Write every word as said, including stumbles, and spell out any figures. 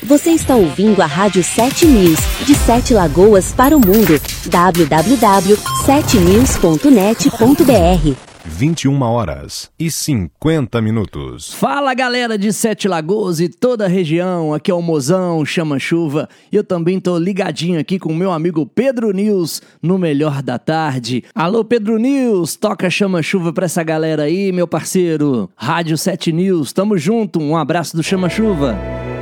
Você está ouvindo a Rádio sete News, de Sete Lagoas para o mundo. w w w ponto sete news ponto net ponto b r vinte e uma horas e cinquenta minutos. Fala, galera de Sete Lagoas e toda a região, aqui é o Mozão, Chama Chuva, e eu também tô ligadinho aqui com o meu amigo Pedro News, no Melhor da Tarde. Alô, Pedro News, toca Chama Chuva pra essa galera aí, meu parceiro. Rádio sete News, tamo junto, um abraço do Chama Chuva.